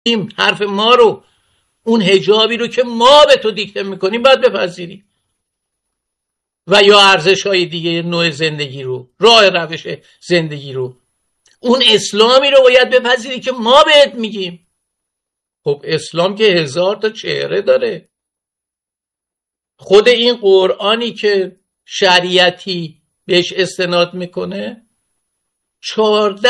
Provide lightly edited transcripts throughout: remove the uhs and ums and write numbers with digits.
حرف ما رو، اون حجابی رو که ما به تو دیکته میکنیم باید بپذیری، و یا ارزش های دیگه، نوع زندگی رو، راه روش زندگی رو، اون اسلامی رو باید بپذیری که ما بهت میگیم. خب اسلام که 1000 تا چهره داره. خود این قرآنی که شریعتی بهش استناد میکنه 14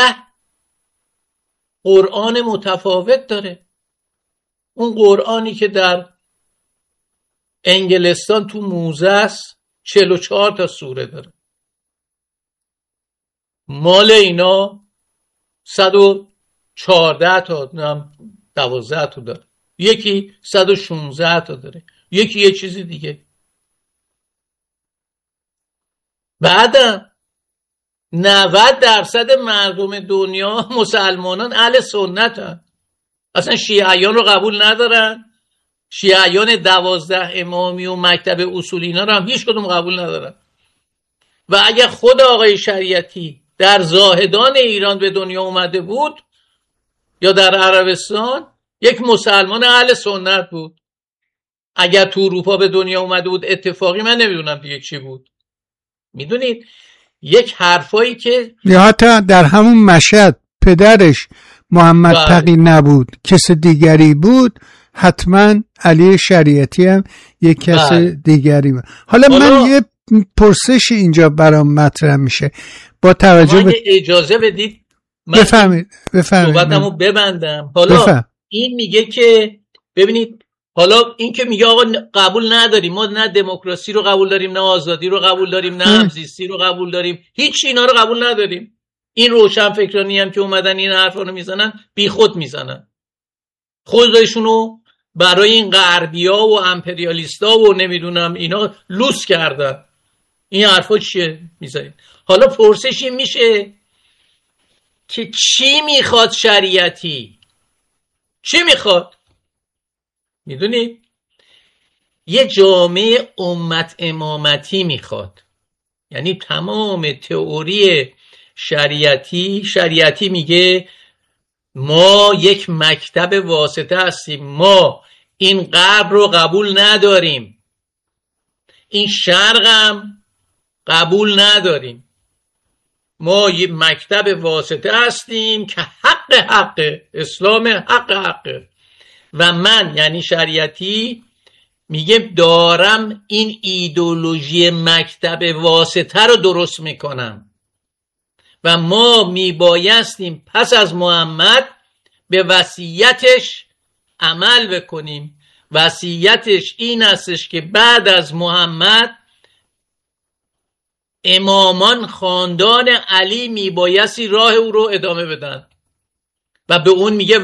قرآن متفاوت داره. اون قرآنی که در انگلستان تو موزه است 44 تا سوره داره. مال اینا 114 تا 12 تا داره، یکی 116 تا داره، یکی یه چیزی دیگه. بعدم 90% مردم دنیا مسلمانان اهل سنتن، اصلا شیعیان رو قبول ندارن. شیعیان 12 امامی و مکتب اصولی اینا رو هم هیچ کدوم قبول ندارن. و اگر خود آقای شریعتی در زاهدان ایران به دنیا اومده بود یا در عربستان، یک مسلمان اهل سنت بود. اگر تو اروپا به دنیا اومده بود اتفاقی، من نمیدونم دیگه چی بود. میدونید یک حرفایی که یا حتی در همون مشهد پدرش محمد تقی نبود، کس دیگری بود، حتما علی شریعتی هم یک کس دیگری بود. حالا من یه پرسش اینجا برام مطرح میشه با توجه به اجازه بدید بفهمید صحبتمو ببندم. حالا این میگه که ببینید، حالا این که میگه آقا قبول نداریم، ما نه دموکراسی رو قبول داریم، نه آزادی رو قبول داریم، نه همزیستی رو قبول داریم، هیچ اینا رو قبول نداریم. این روشن فکرانی هم که اومدن این حرفا رو میزنن بی خود میزنن، خودشونو برای این غربیا و امپریالیستا و نمیدونم اینا لوس کردن. این حرفا چیه میزنید؟ حالا پرسشی میشه که چی میخواد شریعتی؟ چی میخواد؟ میدونید یه جامعه امت امامتی میخواد. یعنی تمام تئوری شریعتی میگه ما یک مکتب واسطه هستیم، ما این غرب رو قبول نداریم، این شرق هم قبول نداریم، ما یک مکتب واسطه هستیم که حق اسلام حق. و من یعنی شریعتی میگه دارم این ایدئولوژی مکتب واسطه رو درست میکنم و ما میبایستیم پس از محمد به وصیتش عمل بکنیم. وصیتش این استش که بعد از محمد امامان خاندان علی میبایستی راه او رو ادامه بدن و به اون میگه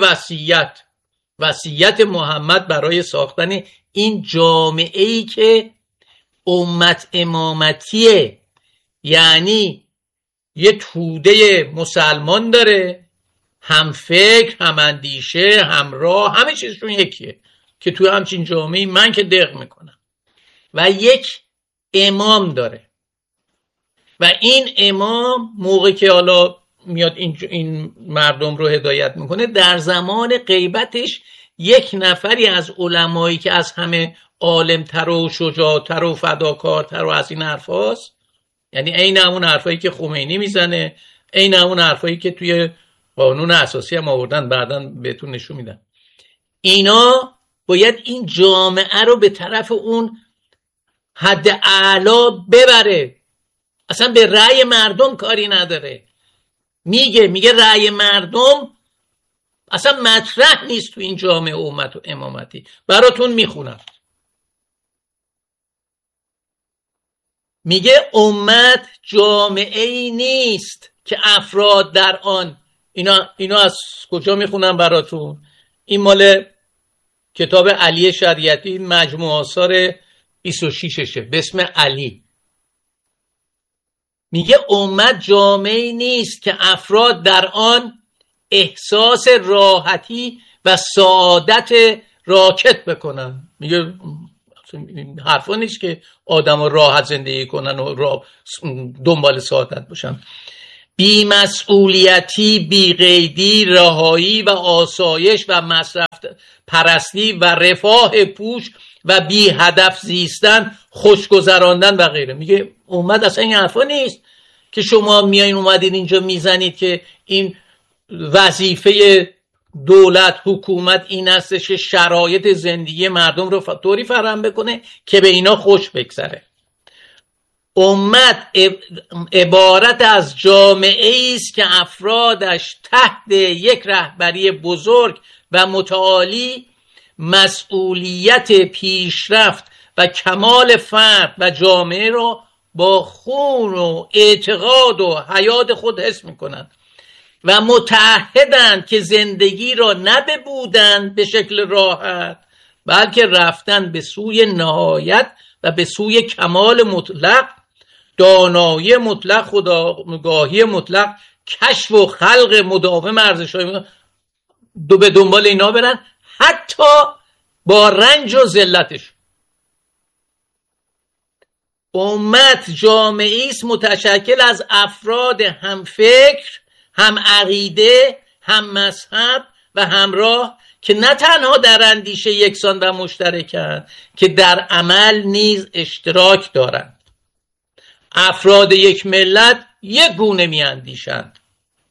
وصیت محمد برای ساختن این جامعه‌ای که امت امامتیه. یعنی یه توده مسلمان داره، هم فکر، هم اندیشه، هم راه، همه چیزشون یکیه که توی همچین جامعه‌ای من که دق میکنم. و یک امام داره و این امام موقع که حالا میاد این مردم رو هدایت میکنه، در زمان غیبتش یک نفری از علمایی که از همه عالمتر و شجاعتر و فداکارتر و از این حرف هاست، یعنی عین همون حرفایی که خمینی میزنه، عین همون حرفایی که توی قانون اساسی هم آوردن، بعداً بهتون نشون میدم، اینا باید این جامعه رو به طرف اون حد اعلا ببره. اصلا به رأی مردم کاری نداره. میگه رأی مردم اصلا مطرح نیست تو این جامعه امت و امامتی. براتون میخونم. میگه امت جامعه ای نیست که افراد در آن، اینا از کجا میخونم براتون؟ این مال کتاب علی شریعتی، مجموع آثار 26شه به اسم علی. میگه امت جامعه نیست که افراد در آن احساس راحتی و سعادت راکت بکنن. میگه حرفا نیست که آدم راحت زندگی کنن و دنبال سعادت باشن. بی‌مسئولیتی، بی‌قیدی، رهایی و آسایش و مصرف پرستی و رفاه پوش و بی هدف زیستن، خوشگذراندن و غیره. میگه امت اصلا این حرفا نیست که شما میایین اومدین اینجا میزنید که این وظیفه دولت، حکومت این است که شرایط زندگی مردم رو طوری فراهم بکنه که به اینا خوش بگذره. امت عبارت از جامعه است که افرادش تحت یک رهبری بزرگ و متعالی مسئولیت پیشرفت و کمال فرد و جامعه را با خون و اعتقاد و حیات خود حس میکنند و متعهدند که زندگی را نه ببودند به شکل راحت، بلکه رفتن به سوی نهایت و به سوی کمال مطلق، دانایی مطلق، خودآگاهی مطلق، کشف و خلق مداوم ارزش‌های به دنبال اینا برن، حتی با رنج و ذلتش. امت جامعه است متشکل از افراد هم فکر، هم عقیده، هم مذهب و همراه که نه تنها در اندیشه یکسان و مشترکند که در عمل نیز اشتراک دارند. افراد یک ملت یک گونه می اندیشند.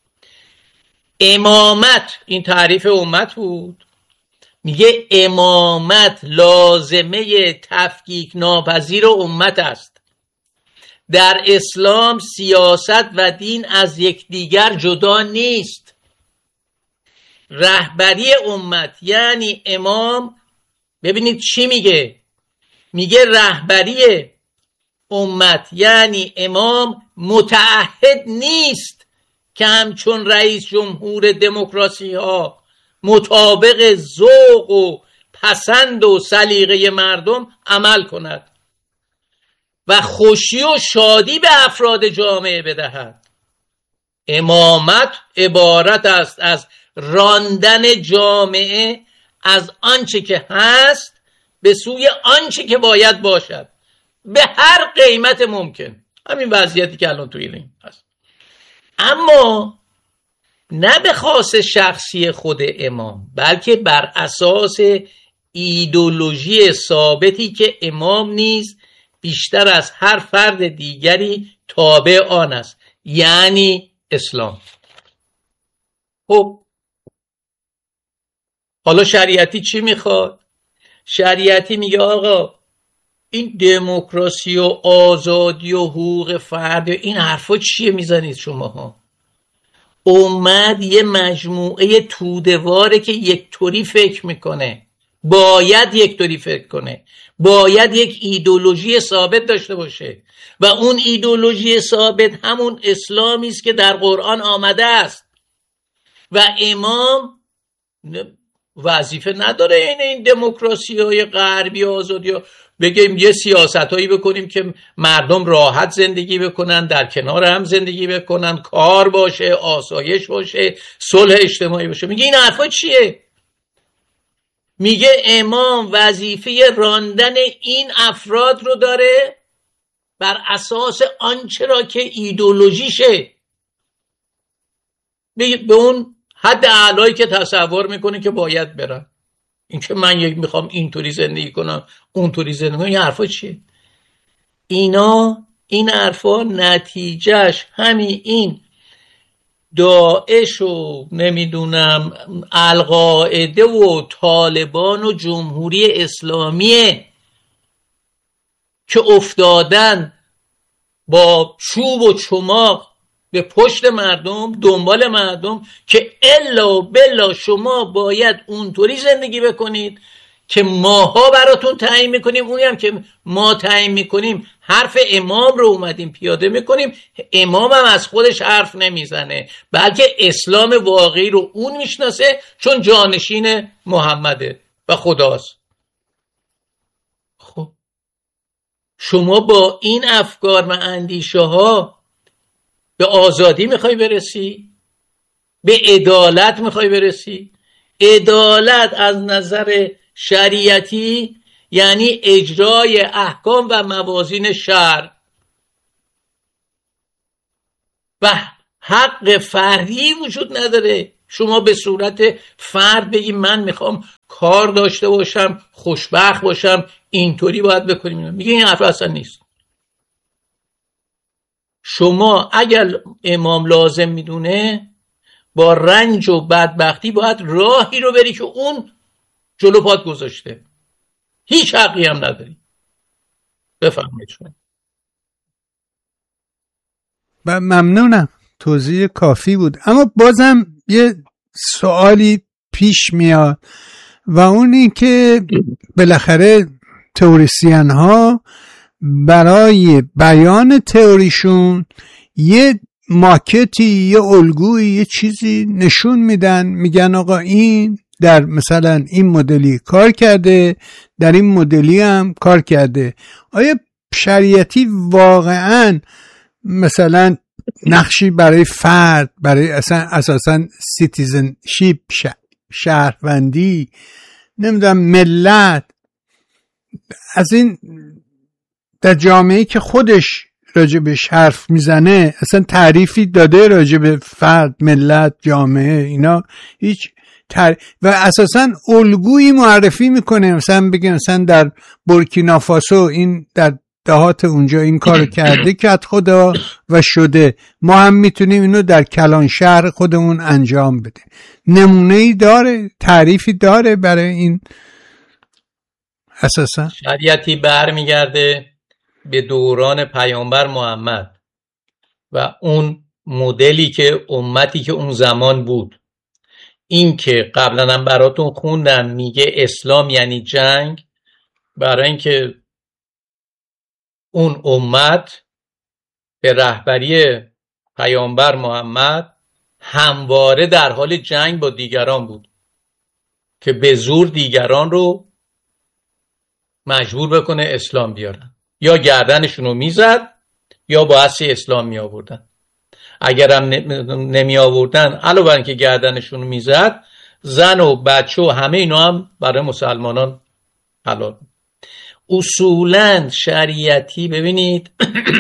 امامت، این تعریف امت بود، میگه امامت لازمه تفکیک ناپذیر امت است. در اسلام سیاست و دین از یکدیگر جدا نیست. رهبری امت یعنی امام، ببینید چی میگه، میگه رهبری امت یعنی امام متعهد نیست که همچون رئیس جمهور دموکراسی ها مطابق ذوق و پسند و سلیقه مردم عمل کند و خوشی و شادی به افراد جامعه بدهد. امامت عبارت است از راندن جامعه از آنچه که هست به سوی آنچه که باید باشد به هر قیمت ممکن. همین وضعیتی که الان توی این هست، اما نه به خاص شخصی خود امام، بلکه بر اساس ایدئولوژی ثابتی که امام نیز بیشتر از هر فرد دیگری تابع آن است، یعنی اسلام. خب حالا شریعتی چی میخواد؟ شریعتی میگه آقا این دموکراسی و آزادی و حقوق فرد این حرفا چیه میزنید شماها؟ امت یه مجموعه توده‌واره که یک طوری فکر میکنه، باید یک طوری فکر کنه، باید یک ایدئولوژی ثابت داشته باشه و اون ایدئولوژی ثابت همون اسلامی است که در قرآن آمده است و امام وظیفه نداره این دموکراسی های غربی آزادی ها بگیم یه سیاست هایی بکنیم که مردم راحت زندگی بکنن، در کنار هم زندگی بکنن، کار باشه، آسایش باشه، صلح اجتماعی باشه. میگه این حرفا چیه؟ میگه امام وظیفه راندن این افراد رو داره بر اساس آنچه را که ایدئولوژیشه، به اون حد اعلایی که تصور میکنه که باید برن. این که من میخوام اینطوری زندگی کنم اونطوری زندگی کنم، این حرفا چیه؟ این حرفا نتیجهش همین این داعش و نمیدونم القاعده و طالبان و جمهوری اسلامیه که افتادن با چوب و چماق به پشت مردم، دنبال مردم که الا و بلا شما باید اونطوری زندگی بکنید که ماها براتون تعیین میکنیم. اونی هم که ما تعیین میکنیم حرف امام رو اومدیم پیاده میکنیم. امام هم از خودش حرف نمیزنه، بلکه اسلام واقعی رو اون میشناسه چون جانشین محمده و خداست. خب شما با این افکار و اندیشه ها به آزادی میخوای برسی؟ به عدالت میخوای برسی؟ عدالت از نظر شریعتی یعنی اجرای احکام و موازین شرع و حق فردی وجود نداره. شما به صورت فرد بگی من میخوام کار داشته باشم، خوشبخت باشم، اینطوری باید بکنیم. میگه این حرف اصلا نیست. شما اگر امام لازم میدونه با رنج و بدبختی باید راهی رو بری که اون جلو پات گذاشته. هیچ حقی هم نداری. بفرمایید شما. ممنونم، توضیح کافی بود. اما بازم یه سوالی پیش میاد و اون این که بالاخره تئوریسین ها برای بیان تئوریشون یه ماکتی، یه الگویی، یه چیزی نشون میدن، میگن آقا این در مثلا این مدلی کار کرده، در این مدلی هم کار کرده. آیا شریعتی واقعا مثلا نقشی برای فرد، برای اساسا سیتیزنشیپ، شهروندی، نمیدونم ملت، از این در جامعه‌ای که خودش راجبش حرف میزنه اصلا تعریفی داده راجب فرد، ملت، جامعه، اینا هیچ و اساسا الگویی معرفی میکنه. مثلا بگه مثلا در بورکینافاسو این در دهات اونجا این کار کرده که خدا و شده، ما هم میتونیم اینو در کلان شهر خودمون انجام بده. نمونه‌ای داره، تعریفی داره برای این؟ اساسا شریعتی برمیگرده به دوران پیامبر محمد و اون مدلی که امتی که اون زمان بود. این که قبلا هم براتون خوندم، میگه اسلام یعنی جنگ، برای اینکه اون امت به رهبری پیامبر محمد همواره در حال جنگ با دیگران بود که به زور دیگران رو مجبور بکنه اسلام بیارن. یا گردنشون رو میزد یا باعثی اسلام می آوردن. اگر هم نمی آوردن، علاوه بر اینکه گردنشون رو میزد، زن و بچه و همه اینا هم برای مسلمانان حلال. اصولاً شریعتی، ببینید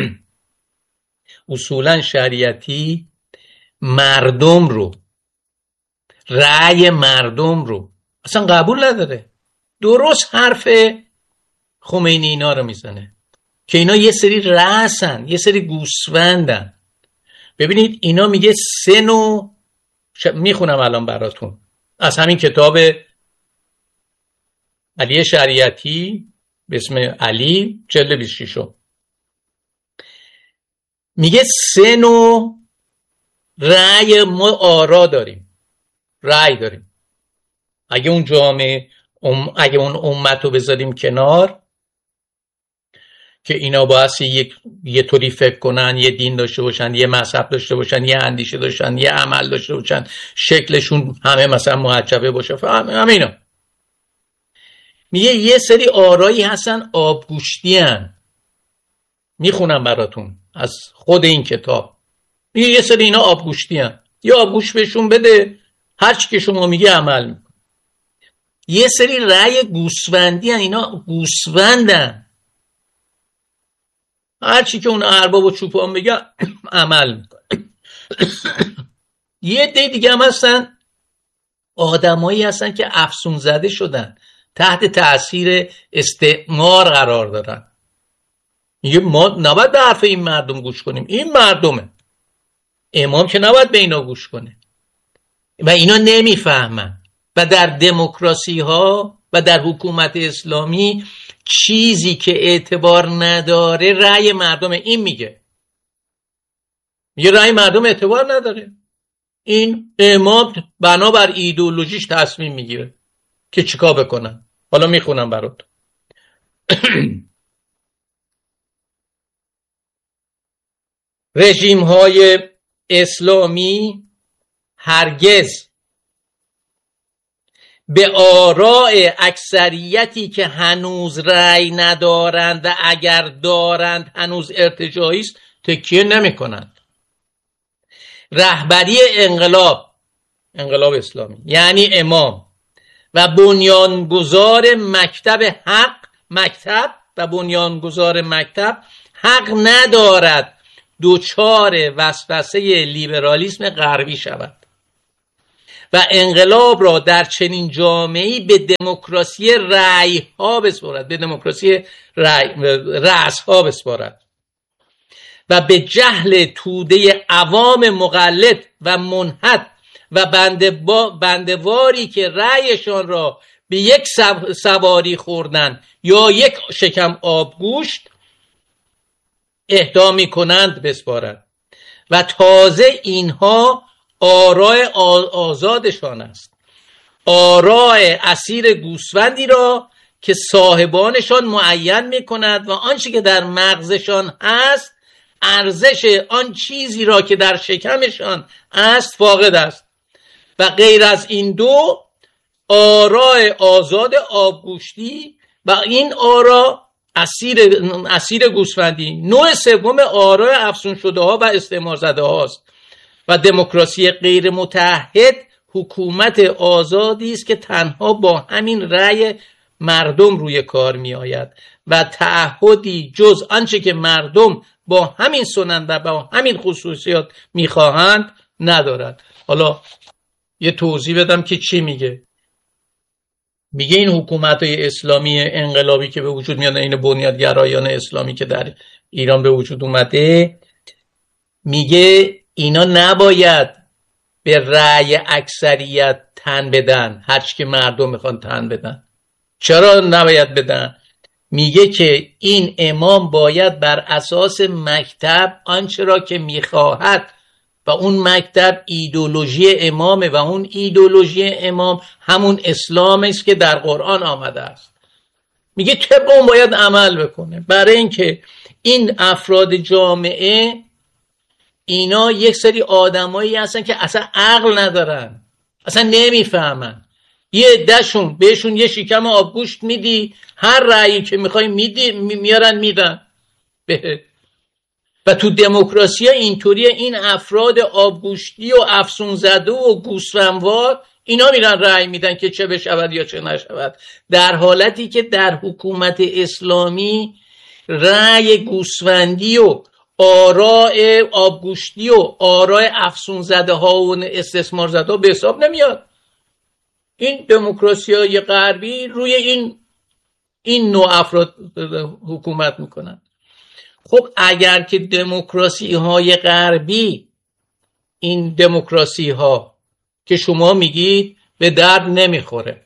اصولاً شریعتی مردم رو، رأی مردم رو اصلا قبول نداره. درست حرف خمینی اینا رو میزنه که اینا یه سری رأسن، یه سری گوسفندن. ببینید اینا میگه سه نوع، میخونم الان براتون از همین کتاب علی شریعتی به اسم علی جلد 26، میگه سه نوع رأی ما آرا داریم، رأی داریم. اگه اون جامعه اگه اون امت رو بذاریم کنار که اینا باعثی یه طوری فکر کنن، یه دین داشته باشن، یه مذهب داشته باشن، یه اندیشه داشتن، یه عمل داشته باشن، شکلشون همه مثلا محجبه باشه، همه اینا. میگه یه سری آرایی هستن آبگوشتی هن. میخونم براتون از خود این کتاب. میگه یه سری اینا آبگوشتی هن، یه آبگوش بهشون بده، هر چی که شما میگه عمل میکن. یه سری رأی گوسفندی هن، اینا گوسفندن، هر چی که اون ارباب و چوپان بگه عمل میکنه. یه عده دیگه هم هستن، آدمایی هستن که افسون زده شدن، تحت تأثیر استعمار قرار دارن. میگه ما نباید به حرف این مردم گوش کنیم، این مردمه، امام که نباید به اینا گوش کنه و اینا نمیفهمن. و در دموکراسی ها و در حکومت اسلامی چیزی که اعتبار نداره رأی مردم. این میگه رأی مردم اعتبار نداره، این امام بنابر ایدئولوژیش تصمیم میگیره که چیکار بکنن. حالا میخونم برات. رژیم های اسلامی هرگز به آراء اکثریتی که هنوز رأی ندارند و اگر دارند هنوز ارتجاعی است تکیه نمی کنند. رهبری انقلاب اسلامی یعنی امام و بنیانگذار مکتب حق، مکتب و بنیانگذار مکتب حق ندارد دوچار وسوسه لیبرالیسم غربی شود و انقلاب را در چنین جامعه‌ای به دموکراسی رأی ها بسپارد، به دموکراسی رأس ها بسپارد و به جهل توده عوام مقلد و منحط و بندواری که رأیشان را به یک سواری خوردن یا یک شکم آبگوشت اهدا می‌کنند بسپارد و تازه اینها آراء آزادشان است، آراء اسیر گوسفندی را که صاحبانشان معین می‌کند و آنچه که در مغزشان هست ارزش آن چیزی را که در شکمشان است فاقد است و غیر از این دو آراء آزاد آبگوشتی و این آراء اسیر گوسفندی. نوع سوم آراء افزون شده ها و استعمار زده هاست و دموکراسی غیر متعهد حکومت آزادی است که تنها با همین رأی مردم روی کار می آید و تعهدی جز آنچه که مردم با همین سنن و با همین خصوصیات می خواهند ندارد. حالا یه توضیح بدم که چی میگه. میگه این حکومت‌های اسلامی انقلابی که به وجود میاد، این بنیادگرایان اسلامی که در ایران به وجود اومده، میگه اینا نباید به رأی اکثریت تن بدن، هرچی که مردم میخوان تن بدن. چرا نباید بدن؟ میگه که این امام باید بر اساس مکتب آنچه را که میخواهد و اون مکتب ایدئولوژی امامه و اون ایدئولوژی امام همون اسلام است که در قرآن آمده است. میگه طبق اون باید عمل بکنه، برای اینکه این افراد جامعه اینا یک سری آدمایی هستن که اصلا عقل ندارن، اصلا نمیفهمن. یه عده‌شون بهشون یه شکم آبگوشت میدی، هر رأیی که میخوای میدی، میارن میدن. و تو دموکراسی اینطوریه، این افراد آبگوشتی و افسون زده و گوسفندوار اینا میرن رأی میدن که چه بشود یا چه نشود، در حالتی که در حکومت اسلامی رأی گوسفندی و آراء آبگوشتی و آراء افسون زده ها و استثمار زده ها به حساب نمیاد. این دموکراسی های غربی روی این نوع افراد حکومت میکنن. خب اگر که دموکراسی های غربی، این دموکراسی ها که شما میگید به درد نمیخوره،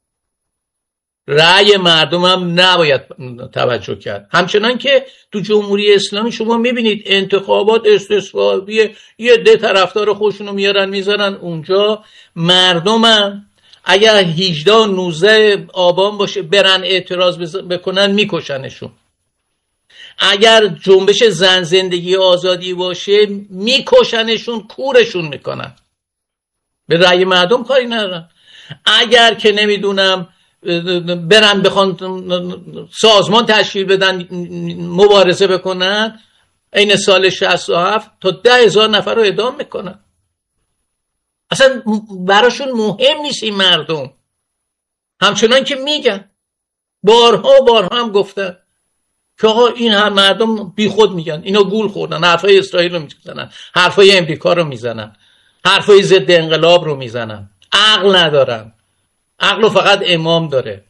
رأی مردم هم نباید توجه کرد، همچنان که تو جمهوری اسلامی شما میبینید انتخابات استصوابی یه ده طرفدار خودشونو میارن میذارن اونجا، مردم هم اگر 18 و 19 آبان باشه برن اعتراض بکنن میکشنشون. اگر جنبش زن زندگی آزادی باشه میکشنشون، کورشون میکنن، به رأی مردم کاری ندارن. اگر که نمیدونم برن بخوان سازمان تشکیل بدن مبارزه بکنن، این سال 67 تا 10,000 نفر رو اعدام میکنن. اصلا براشون مهم نیست این مردم، همچنان که میگن، بارها هم گفتن که آقا این هم مردم بی خود میگن، اینا گول خوردن، حرفای اسرائیل رو میزنن، حرفای امریکا رو میزنن، حرفای ضد انقلاب رو میزنن، عقل ندارن، عقل رو فقط امام داره.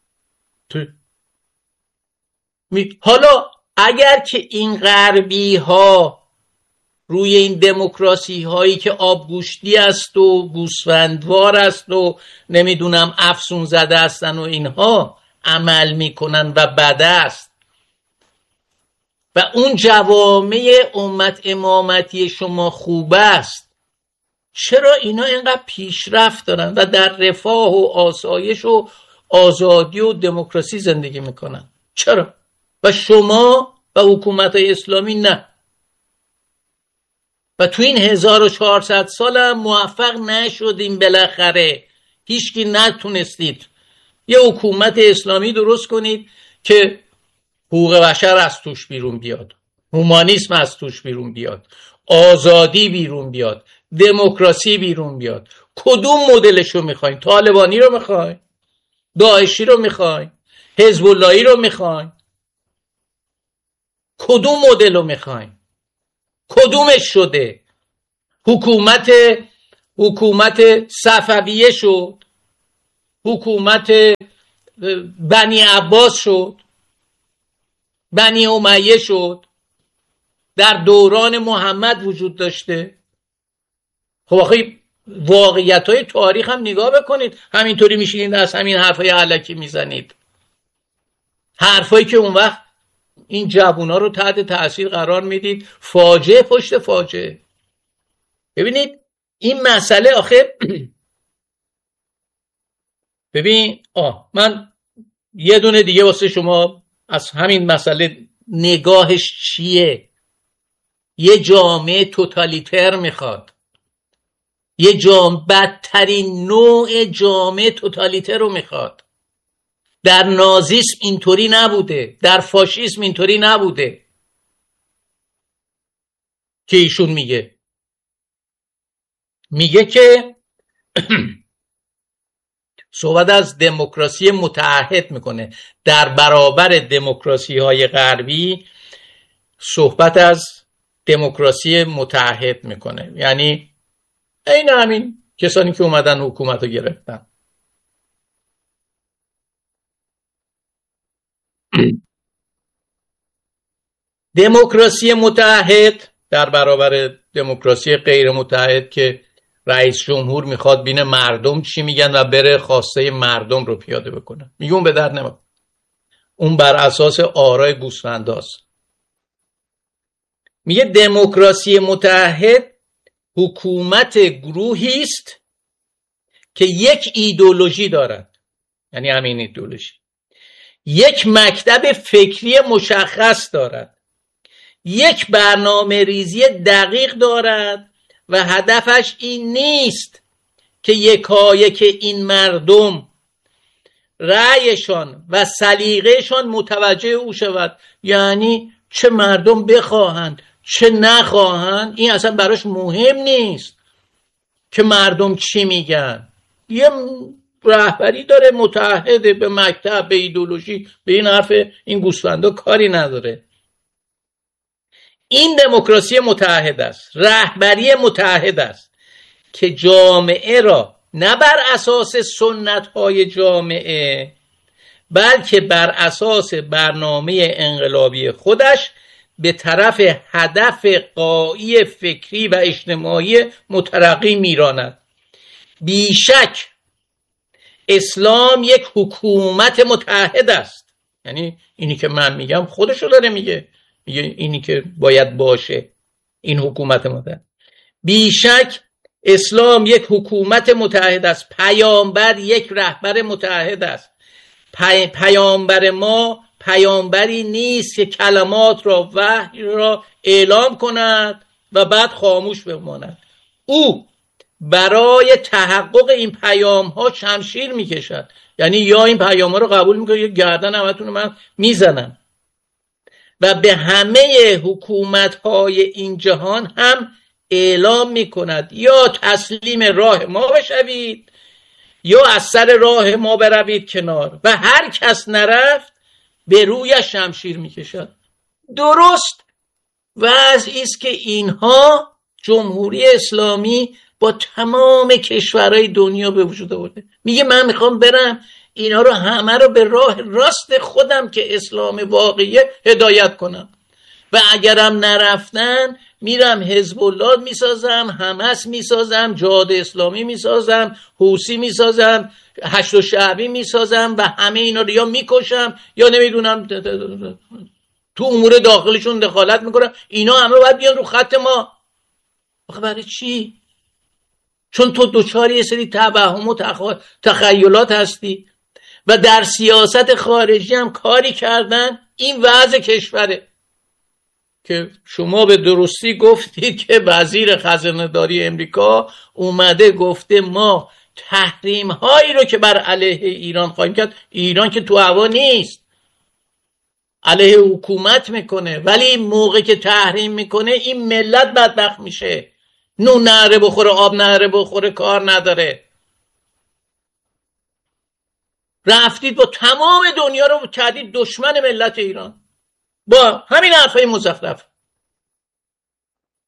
حالا اگر که این غربی ها روی این دموکراسی هایی که آبگوشتی است و گوسفندوار است و نمیدونم افسون زده هستن و اینها عمل میکنن و بد است و اون جوامع امت امامتی شما خوب است، چرا اینا اینقدر پیشرفت دارن و در رفاه و آسایش و آزادی و دموکراسی زندگی میکنن؟ چرا؟ و شما و حکومت اسلامی نه. و تو این 1400 سال هم موفق نشدیم، بالاخره هیچکی نتونستید یه حکومت اسلامی درست کنید که حقوق بشر از توش بیرون بیاد، هومانیسم از توش بیرون بیاد، آزادی بیرون بیاد، دموکراسی بیرون بیاد. کدوم مدلشو میخواین؟ طالبانی رو میخواین؟ داعشی رو میخواین؟ حزب اللهی رو میخواین؟ کدوم مدل رو میخواین؟ کدومش شده؟ حکومت صفویه شد، حکومت بنی عباس شد، بنی امیه شد، در دوران محمد وجود داشته. خب آخه واقعیت‌های تاریخ هم نگاه بکنید، همینطوری میشینید از همین حرفای علکی میزنید، حرفایی که اون وقت این جوونا رو تحت تاثیر قرار میدید، فاجعه پشت فاجعه. ببینید این مسئله آخه ببین من یه دونه دیگه واسه شما از همین مسئله نگاهش چیه. یه جامعه توتالیتر میخواد، یه بدترین نوع جامعه توتالیتر رو میخواد. در نازیسم اینطوری نبوده، در فاشیسم اینطوری نبوده که ایشون میگه که صحبت از دموکراسی متعهد میکنه در برابر دموکراسی های غربی، صحبت از دموکراسی متعهد میکنه، یعنی این همین کسانی که اومدن حکومت رو گرفتن. دموکراسی متعهد در برابر دموکراسی غیر متعهد که رئیس جمهور میخواد بین مردم چی میگن و بره خواسته مردم رو پیاده بکنه، میگه اون به درد نمیخوره، اون بر اساس آرای گوسفنداست. میگه دموکراسی متعهد حکومت گروهی است که یک ایدئولوژی دارد، یعنی همین ایدئولوژی، یک مکتب فکری مشخص دارد، یک برنامه ریزی دقیق دارد و هدفش این نیست که یکایک این مردم رأیشان و سلیقه‌شان متوجه او شود، یعنی چه مردم بخواهند چه نخواهند این اصلا براش مهم نیست که مردم چی میگن. یه رهبری داره متعهده به مکتب، به ایدئولوژی، به این حرف این گوسفندا کاری نداره. این دموکراسی متعهد است، رهبری متعهد است که جامعه را نه بر اساس سنت‌های جامعه بلکه بر اساس برنامه انقلابی خودش به طرف هدف غایی فکری و اجتماعی مترقی میراند. بیشک اسلام یک حکومت متعهد است، یعنی اینی که من میگم خودشو داره میگه اینی که باید باشه این حکومت متحد. بیشک اسلام یک حکومت متحد است، پیامبر یک رهبر متحد است. پیامبر ما پیامبری نیست که کلمات را وحی را اعلام کند و بعد خاموش بماند. او برای تحقق این پیام ها شمشیر میکشد، یعنی یا این پیام ها رو قبول میکنه یا گردن همتون من میزنم و به همه حکومت های این جهان هم اعلام میکند یا تسلیم راه ما بشوید یا از سر راه ما بروید کنار، و هر کس نرفت به روی شمشیر میکشد. درست وضعی است که اینها جمهوری اسلامی با تمام کشورهای دنیا به وجود آورده. میگه من میخوام برم اینا رو همه رو به راه راست خودم که اسلام واقعی هدایت کنم، و اگرم نرفتن میرم حزب الله میسازم، حماس میسازم، جهاد اسلامی میسازم، حوثی میسازم، هشت شعبی میسازم و همه اینا رو یا میکشم یا نمیدونم تو امور داخلشون دخالت میکنم. اینا همه باید بیان رو خط ما. آخه برای چی؟ چون تو دوچاری یه سری توهم و تخیلات هستی و در سیاست خارجی هم کاری کردن. این وضع کشوره که شما به درستی گفتید که وزیر خزانه داری امریکا اومده گفته ما تحریم هایی رو که بر علیه ایران خواهیم کرد، ایران که تو هوا نیست، علیه حکومت میکنه، ولی موقع که تحریم میکنه این ملت بدبخت میشه، نون نهره بخوره آب نهره بخوره کار نداره. رفتید با تمام دنیا رو کردید دشمن ملت ایران با همین حرفای مزخرف.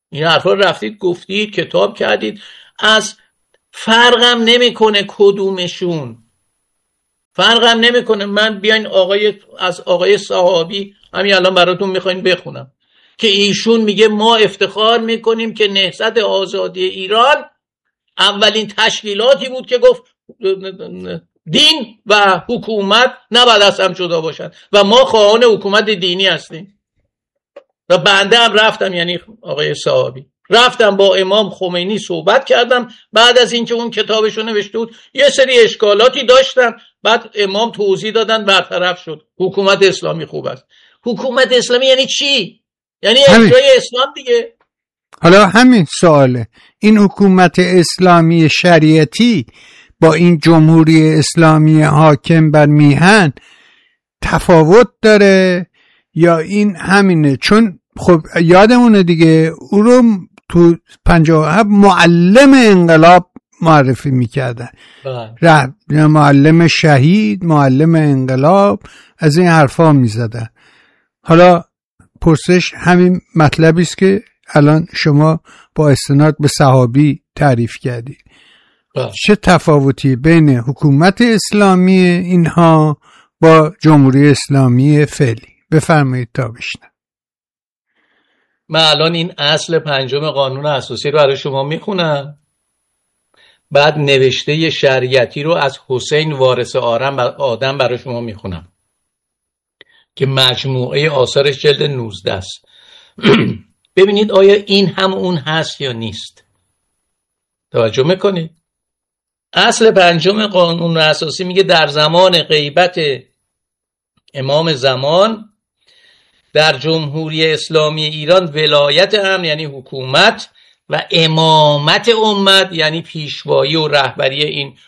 این حرفا رفتید گفتید، کتاب کردید، از فرقم نمیکنه کدومشون، فرقم نمیکنه. من بیاین از آقای صحابی همین الان براتون میخواین بخونم که ایشون میگه ما افتخار میکنیم که نهضت آزادی ایران اولین تشکیلاتی بود که گفت دین و حکومت نباید از هم جدا باشن و ما خواهان حکومت دینی هستیم. و بنده هم رفتم، یعنی آقای صحابی، رفتم با امام خمینی صحبت کردم بعد از اینکه اون کتابشو نوشته بود. یه سری اشکالاتی داشتم، بعد امام توضیح دادن، برطرف شد. حکومت اسلامی خوب است. حکومت اسلامی یعنی چی؟ یعنی اجرای اسلام دیگه. حالا همین سواله، این حکومت اسلامی شریعتی با این جمهوری اسلامی حاکم بر میهن تفاوت داره یا این همینه؟ چون خب یادمونه دیگه او رو تو 57 معلم انقلاب معرفی میکردن، معلم شهید، معلم انقلاب، از این حرفا میزدن. حالا پرسش همین مطلبی است که الان شما با استناد به صحابی تعریف کردید. چه تفاوتی بین حکومت اسلامی اینها با جمهوری اسلامی فعلی؟ بفرمایید تا بشنم. من الان این اصل 5 قانون اساسی رو برای شما میخونم، بعد نوشته شریعتی رو از حسین وارث آدم برای شما میخونم که مجموعه آثارش جلد 19 است. ببینید آیا این هم اون هست یا نیست. توجه میکنید؟ اصل 5 قانون اساسی میگه در زمان غیبت امام زمان در جمهوری اسلامی ایران ولایت امر یعنی حکومت و امامت امت یعنی پیشوایی و رهبری این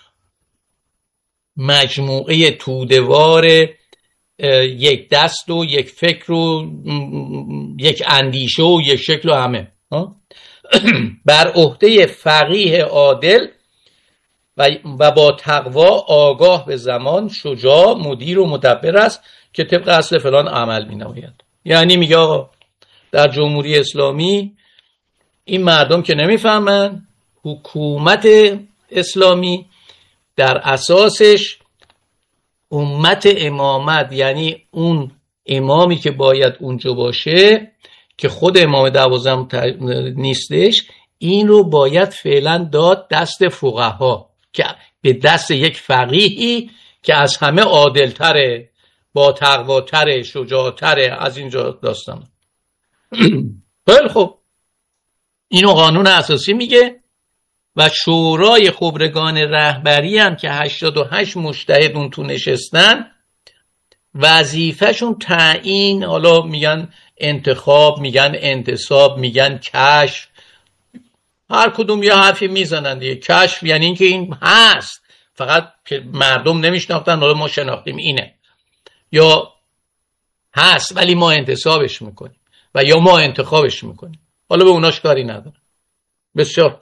مجموعه توده‌وار یک دست و یک فکر و یک اندیشه و یک شکل و همه بر عهده فقیه عادل و با تقوا آگاه به زمان شجاع مدیر و مدبر است که طبق اصل فلان عمل می نماید. یعنی میگه آقا در جمهوری اسلامی این مردم که نمیفهمن حکومت اسلامی در اساسش امت امامت یعنی اون امامی که باید اونجا باشه که خود امام 12 نیستش، این رو باید فعلا داد دست فقها که به دست یک فقیهی که از همه عادل‌تره، با تقواتره، شجاعتره. از اینجا داستان. خیلی خوب، اینو قانون اساسی میگه. و شورای خبرگان رهبری هم که 88 مجتهد اون تو نشستن، وظیفهشون تعیین، حالا میگن انتخاب، میگن انتصاب، میگن کشف، هر کدوم یه حرفی میزنن دیگه. کشف یعنی این که این هست فقط که مردم نمیشناختن، حالا ما شناختیم اینه، یا هست ولی ما انتصابش میکنیم، و یا ما انتخابش میکنیم. حالا به اوناش کاری نداره. بسیار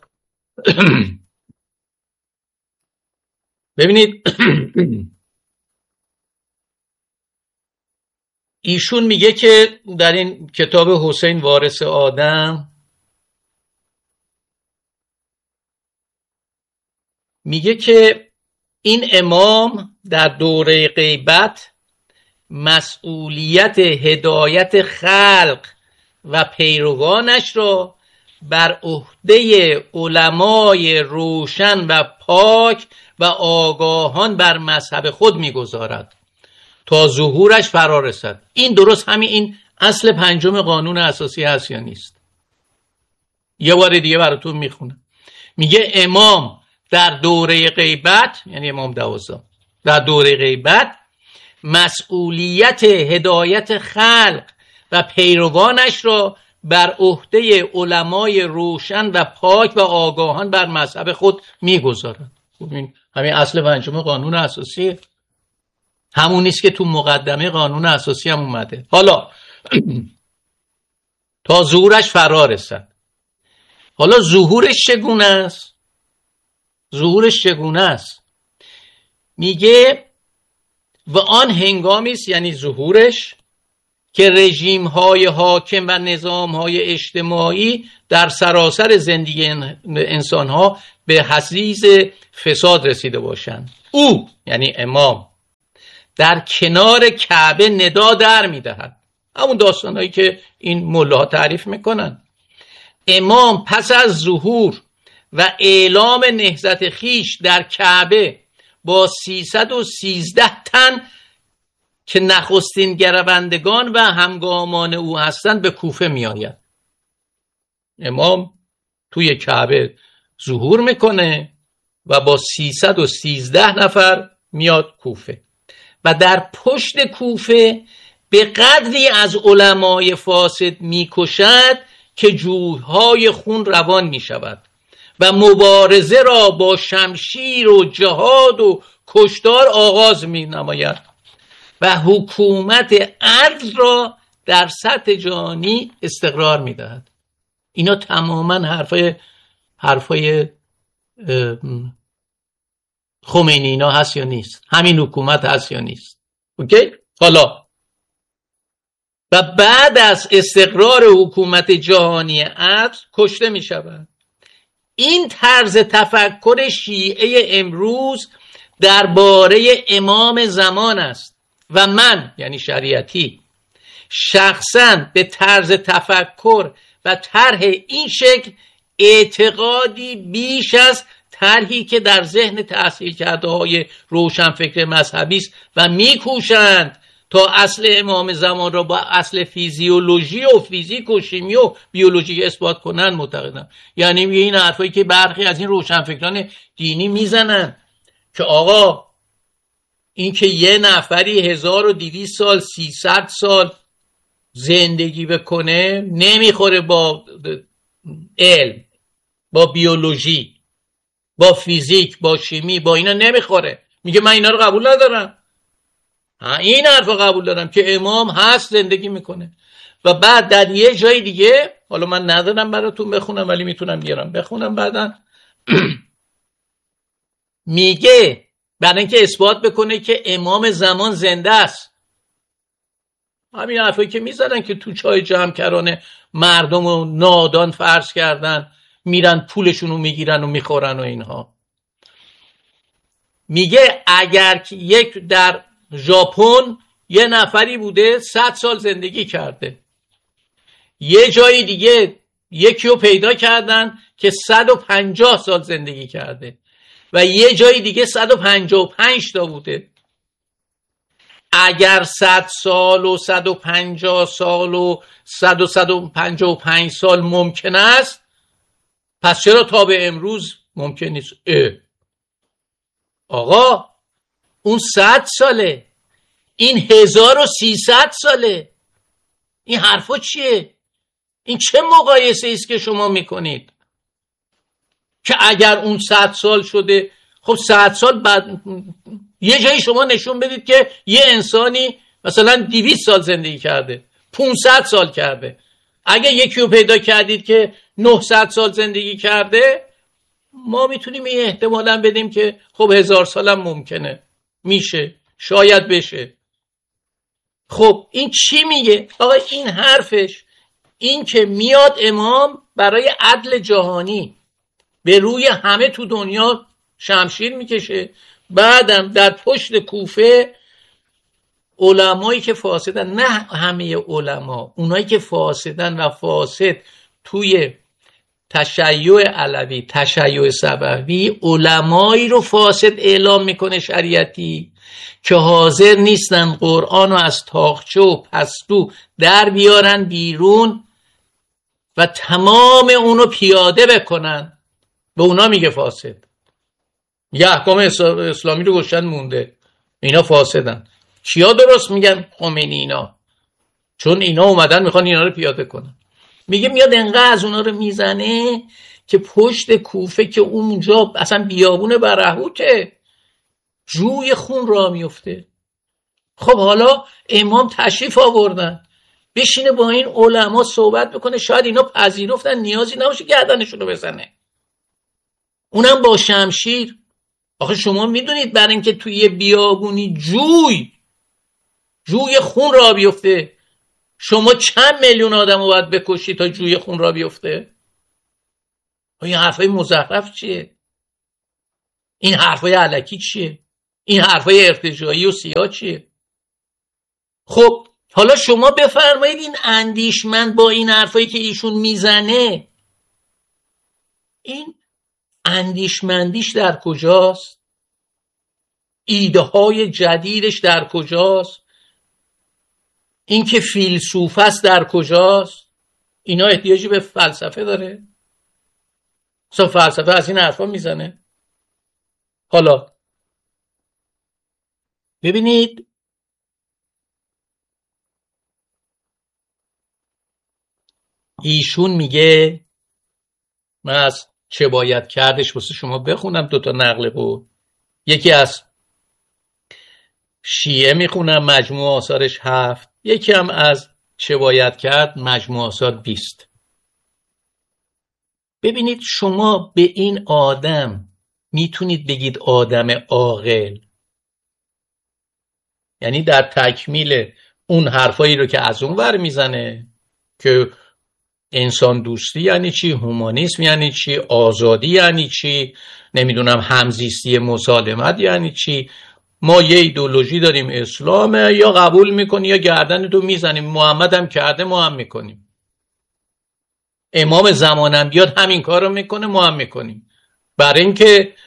ببینید ایشون میگه که در این کتاب حسین وارث آدم میگه که این امام در دوره غیبت مسئولیت هدایت خلق و پیروانش را بر عهده علمای روشن و پاک و آگاهان بر مذهب خود میگذارد تا ظهورش فرا رسد. این درست همین این اصل 5 قانون اساسی هست یا نیست؟ یه بار دیگه براتون میخونم. میگه امام در دوره غیبت، یعنی امام 12 در دوره غیبت مسئولیت هدایت خلق و پیروانش را بر عهده علمای روشن و پاک و آگاهان بر مذهب خود میگذارد. همین اصل 5 قانون اساسی، همون نیست که تو مقدمه قانون اساسی هم اومده. حالا تا ظهورش فرا رسد. حالا ظهورش چگونه است؟ ظهورش چگونه است؟ میگه و آن هنگامی است، یعنی ظهورش، که رژیم های حاکم و نظام های اجتماعی در سراسر زندگی انسان ها به حضیض فساد رسیده باشند. او یعنی امام در کنار کعبه ندا در میدهد، همون داستانهایی که این ملاها تعریف میکنن. امام پس از ظهور و اعلام نهضت خیش در کعبه با 313 تن که نخستین گروندگان و همگامان او هستند به کوفه می آید. امام توی کعبه ظهور میکنه و با 313 نفر میاد کوفه و در پشت کوفه به قدری از علمای فاسد میکشد که جویهای خون روان میشود و مبارزه را با شمشیر و جهاد و کشتار آغاز می نماید و حکومت عدل را در سطح جهانی استقرار می دهد. اینا تماما حرفای خمینی اینا هست یا نیست؟ همین حکومت هست یا نیست؟ اوکی؟ حالا و بعد از استقرار حکومت جهانی عدل کشته می شود. این طرز تفکر شیعه امروز درباره امام زمان است و من یعنی شریعتی شخصاً به طرز تفکر و طرح این شکل اعتقادی بیش از طرحی که در ذهن تحصیل کرده های روشنفکر مذهبی است و میکوشند تا اصل امام زمان را با اصل فیزیولوژی و فیزیک و شیمی و بیولوژی اثبات کنند معتقدم. یعنی این حرفایی که برخی از این روشنفکران دینی میزنن که آقا این که یه نفری 1200 سال 300 سال زندگی بکنه نمیخوره با علم، با بیولوژی، با فیزیک، با شیمی، با اینا نمیخوره. میگه من اینا رو قبول ندارم. این حرف رو قبول دارم که امام هست زندگی میکنه. و بعد در یه جای دیگه، حالا من ندارم براتون بخونم ولی میتونم بیارم بخونم بعداً، میگه برای اینکه اثبات بکنه که امام زمان زنده است. همین حرفایی که میزنن که تو چای جمع کرانه مردم رو نادان فرض کردن، میرن پولشون رو میگیرن و میخورن و اینها. میگه اگر یک در ژاپن یه نفری بوده 100 سال زندگی کرده، یه جای دیگه یکی رو پیدا کردن که 150 سال زندگی کرده و یه جای دیگه 155 تا بوده. اگر 100 سال و 150 سال و 155 سال ممکن است، پس چرا تا به امروز ممکن نیست؟ آقا اون 100 ساله، این 1300 ساله. این حرفا چیه؟ این چه مقایسه است که شما میکنید؟ که اگر اون 100 سال شده، خب 100 سال بعد یه جایی شما نشون بدید که یه انسانی مثلا 200 سال زندگی کرده، 500 سال کرده. اگه یکی رو پیدا کردید که 900 سال زندگی کرده، ما میتونیم این احتمالاً بدیم که خب 1000 سال هم ممکنه، میشه، شاید بشه. خب این چی میگه؟ آقا این حرفش این که میاد امام برای عدل جهانی به روی همه تو دنیا شمشیر میکشه، بعدم در پشت کوفه علمایی که فاسدن، نه همه علما، اونایی که فاسدن و فاسد توی تشیع علوی، تشیع صفوی، علمایی رو فاسد اعلام میکنه شریعتی که حاضر نیستن قرآن رو از تاقچه و پستو در بیارن بیرون و تمام اونو پیاده بکنن. به اونا میگه فاسد. یه احکام اسلامی رو گشتن مونده، اینا فاسدن. چیا درست میگن؟ خمینی اینا، چون اینا اومدن میخوان اینا رو پیاده کنن. میگه میاد انقدر از اونا رو میزنه که پشت کوفه که اونجا اصلا بیابون برهوته، جوی خون را میفته. خب حالا امام تشریف آوردن، بشینه با این علما صحبت بکنه، شاید اینا پذیرفتن نیازی نباشه گردنشون رو بزنه، اونم با شمشیر. آخه شما میدونید برای اینکه توی یه بیابونی جوی خون را بیفته شما چند میلیون آدم رو باید بکشی تا جوی خون را بیفته؟ این حرفای مزخرف چیه؟ این حرفای علکی چیه؟ این حرفای ارتجاعی و سیاه چیه؟ خب حالا شما بفرمایید این اندیشمند با این حرفایی که ایشون میزنه، این اندیشمندیش در کجاست؟ ایده های جدیدش در کجاست؟ این که فیلسوف است در کجاست؟ اینا احتیاجی به فلسفه داره؟ مثلا فلسفه از این حرفا میزنه؟ حالا ببینید ایشون میگه، من از چه باید کردش واسه شما بخونم 2 نقل بود. یکی از شیعه میخونم مجموع آثارش 7، یکی هم از چه باید کرد مجموع آثار 20. ببینید شما به این آدم میتونید بگید آدم عاقل، یعنی در تکمیل اون حرفایی رو که از اون ور میزنه که انسان دوستی یعنی چی، هومانیسم یعنی چی، آزادی یعنی چی، نمیدونم همزیستی مسالمت یعنی چی، ما یه ایدئولوژی داریم اسلامه، یا قبول میکنی یا گردن تو میزنیم، محمد هم کرده ما هم میکنیم، امام زمانم بیاد همین کار رو میکنه ما هم میکنیم. برای اینکه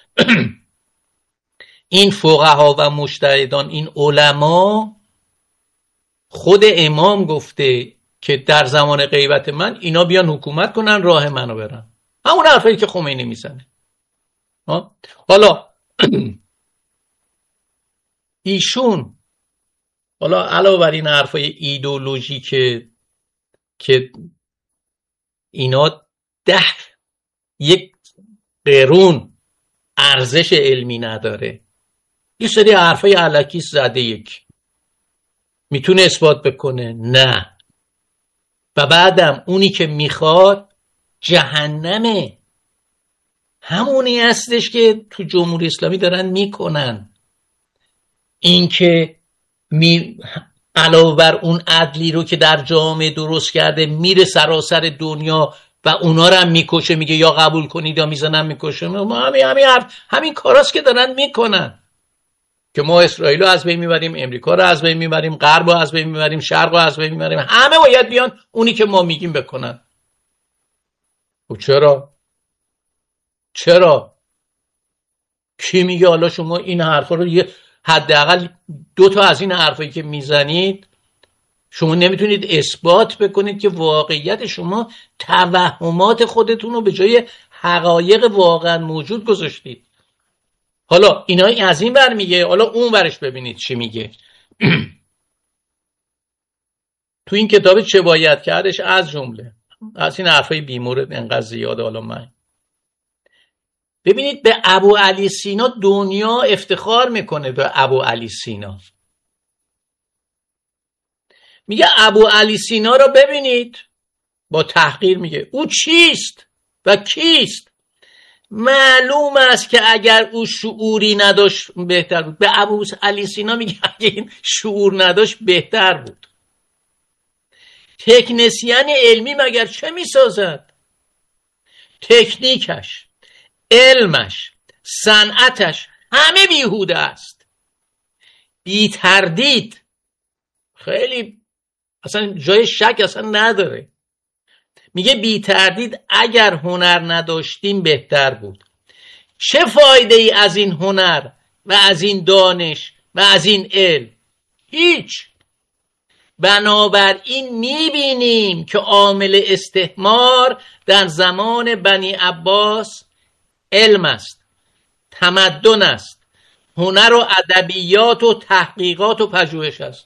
این فقها و مجتهدان، این علما، خود امام گفته که در زمان غیبت من اینا بیان حکومت کنن راه منو برن، همون حرفایی که خمینی میزنه. حالا ایشون حالا علاوه بر این حرفای ایدئولوژی که اینا 1 قرون ارزش علمی نداره، یه سری حرفای الکی زده، یک میتونه اثبات بکنه؟ نه. و بعدم اونی که میخواد جهنمه، همونی هستش که تو جمهوری اسلامی دارن میکنن. این که علاوه بر اون عدلی رو که در جامعه درست کرده میره سراسر دنیا و اونا رو هم میکشه، میگه یا قبول کنید یا میزنن میکشه. ما همین کاراست که دارن میکنن که ما اسرائیل رو از بین میبریم، امریکا رو از بین میبریم، غرب رو از بین میبریم، شرق رو از بین میبریم، همه باید بیان اونی که ما میگیم بکنن. و چرا کی میگه حالا شما این حرفا رو، یه حداقل 2 از این حرفایی که میزنید شما نمیتونید اثبات بکنید که واقعیت شما توهمات خودتون رو به جای حقایق واقعا موجود گذاشتید. حالا اینا از این ور میگه، حالا اون ورش ببینید چی میگه. تو این کتاب چه باید کردش از جمله از این حرفای بیمورد انقدر زیاده. حالا من ببینید به ابو علی سینا دنیا افتخار میکنه، به ابو علی سینا میگه ابو علی سینا رو ببینید، با تحقیر میگه او چیست و کیست. معلوم است که اگر او شعوری نداشت بهتر بود. به ابو علی سینا میگه اگه این شعور نداشت بهتر بود. تکنسین علمی مگر چه میسازد؟ تکنیکش، علمش، صنعتش همه بیهوده است. بی تردید، خیلی اصلا جای شک اصلا نداره، میگه بی تردید اگر هنر نداشتیم بهتر بود. چه فایده ای از این هنر و از این دانش و از این علم؟ هیچ. بنابراین میبینیم که عامل استثمار در زمان بنی عباس علم است، تمدن است، هنر و ادبیات و تحقیقات و پژوهش است.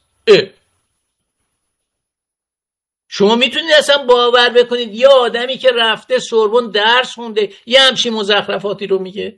شما میتونید اصلا باور بکنید یه آدمی که رفته سوربن درس خونده یه همچین مزخرفاتی رو میگه؟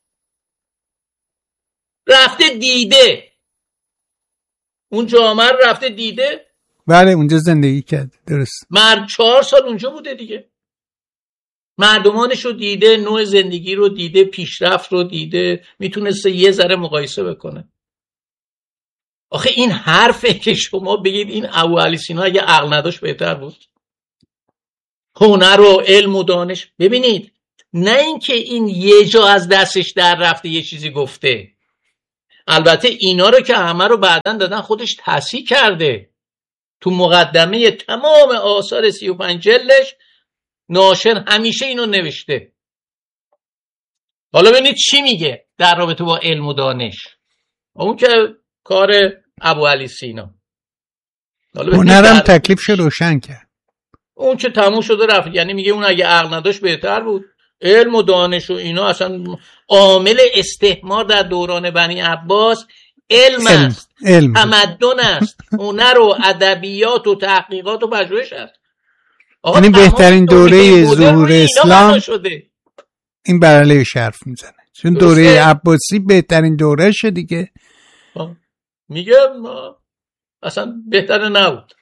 رفته دیده اون جامعه رو، رفته دیده، بله اونجا زندگی کرد، درست. 4 سال اونجا بوده دیگه، مردمانش رو دیده، نوع زندگی رو دیده، پیشرفت رو دیده، میتونسته یه ذره مقایسه بکنه. آخه این حرفه که شما بگید این ابوعلی سینا اگه عقل نداشت بهتر بود. هنر و علم و دانش، ببینید نه اینکه این یه جا از دستش در رفته یه چیزی گفته. البته اینا رو که همه رو بعدن دادن خودش تصحیح کرده. تو مقدمه تمام آثار 35 جلدش ناشر همیشه اینو نوشته. حالا ببینید چی میگه در رابطه با علم و دانش. اون که کار ابوعلی سینا. هنرم تکلیفش روشن کرد. اون که تموم شده رفت. یعنی میگه اون اگه عقل نداشت بهتر بود. علم و دانش و اینا اصلا عامل استحمار در دوران بنی عباس علم است، تمدن است، هنر و ادبیات و تحقیقات و پژوهش است. یعنی بهترین دوره ظهور اسلام این برعلیه حرف میزنه، چون دوره عباسی بهترین دوره شه دیگه. میگه اصلا بهتر نبود.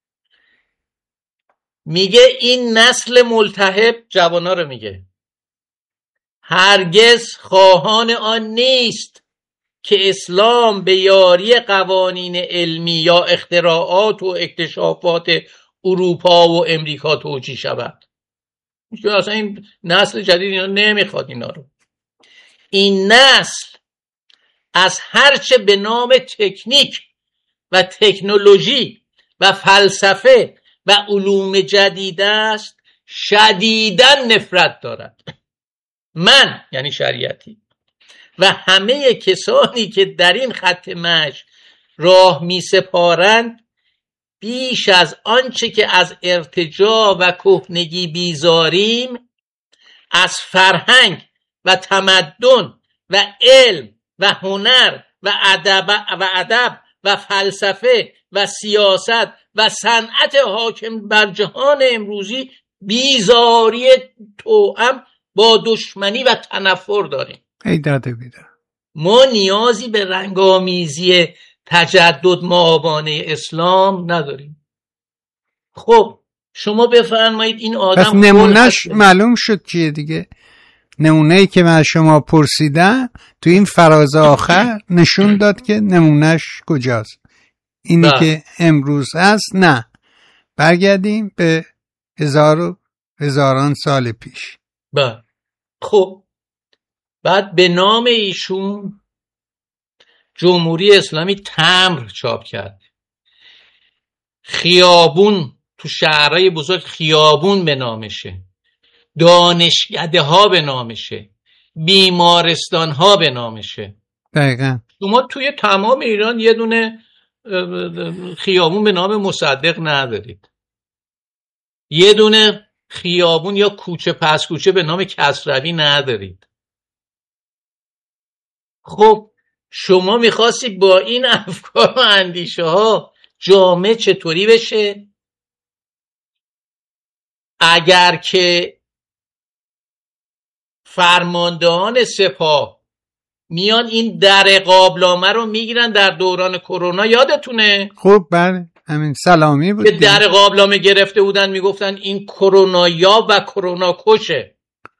میگه این نسل ملتهب جوانا رو میگه هرگز خواهان آن نیست که اسلام به یاری قوانین علمی یا اختراعات و اکتشافات اروپا و امریکا توجیه شود. اصلا این نسل جدید اینا نمیخواد اینا رو. این نسل از هرچه به نام تکنیک و تکنولوژی و فلسفه و علوم جدید است شدیداً نفرت دارد. من یعنی شریعتی و همه کسانی که در این خط مشی راه می سپارند بیش از آنچه که از ارتجاع و کهنگی بیزاریم از فرهنگ و تمدن و علم و هنر و ادب و فلسفه و سیاست و صنعت حاکم بر جهان امروزی بیزاری توأم با دشمنی و تنفر داریم. ای داده بیده. ما نیازی به رنگامیزی تجدد مآبانه اسلام نداریم. خب شما بفرمایید این آدم پس نمونهش معلوم شد چیه دیگه. نمونه‌ای که من شما پرسیدم تو این فراز آخر نشون داد که نمونهش کجاست. اینی که امروز هست نه. برگردیم به هزاران سال پیش. خب بعد به نام ایشون جمهوری اسلامی تمبر چاپ کرد. خیابون تو شهرهای بزرگ خیابون به نامشه، دانشکده ها به نامشه، بیمارستان ها به نامشه. دقیقا شما توی تمام ایران یه دونه خیابون به نام مصدق ندارید. یه دونه خیابون یا کوچه پس کوچه به نام کسروی ندارید. خب شما میخواستی با این افکار و اندیشه ها جامعه چطوری بشه؟ اگر که فرماندهان سپاه میان این در قابلامه رو میگیرن در دوران کرونا، یادتونه؟ خب بله همین سلامی بود که در قابلامه گرفته بودن میگفتن این کرونا یا و کرونا کشه.